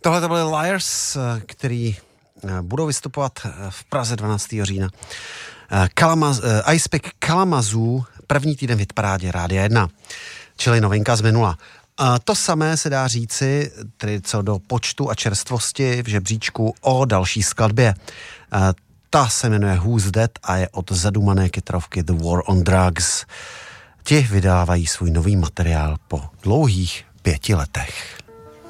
Tohle to byly Liars, který budou vystupovat v Praze 12. října. Icepick Kalamazoo, první týden v hitparádě Rádia 1, čili novinka z minula. To samé se dá říci, tedy co do počtu a čerstvosti v žebříčku o další skladbě. Ta se jmenuje Who's That a je od zadumané kytarovky The War on Drugs. Ti vydávají svůj nový materiál po dlouhých 5 letech.